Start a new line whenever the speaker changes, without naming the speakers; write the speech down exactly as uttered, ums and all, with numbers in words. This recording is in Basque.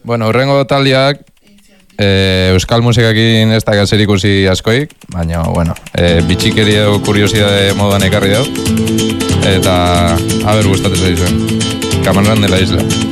Bueno, horrengo taldeak e, euskal musikakin ez da zer ikusi askoik, baina, bueno, e, bitxikeri edo kuriosidade moduan ekarri dau. Eta, haber gustatzen zaizuen. Camarón de la Isla.